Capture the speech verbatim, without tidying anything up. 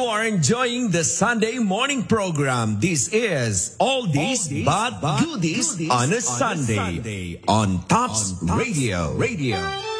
You are enjoying the Sunday morning program. This is All This But Goodies on a Sunday on Tops Radio. Radio.